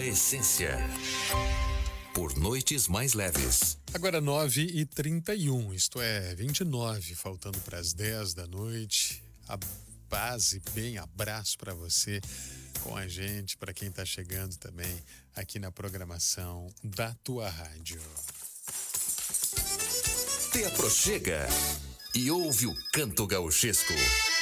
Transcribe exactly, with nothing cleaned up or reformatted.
essência. Por noites mais leves. Agora nove e trinta e um, isto é, vinte e nove, faltando para as dez da noite. A base, bem, abraço para você com a gente, para quem está chegando também aqui na programação da tua rádio. Te aproxega e ouve o canto gauchesco.